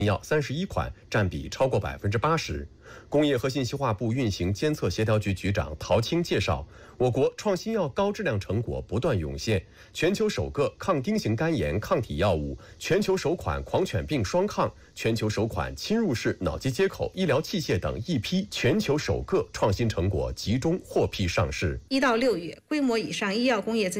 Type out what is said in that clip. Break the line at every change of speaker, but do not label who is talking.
药31款，占比超过80%。工业和信息化部运行监测协调局局长陶青介绍，我国创新药高质量成果不断涌现，全球首个抗丁型肝炎抗体药物，全球首款狂犬病双抗，全球首款侵入式脑机接口医疗器械等一批全球首个创新成果集中获批上市。
1到6月，规模以上医药工业增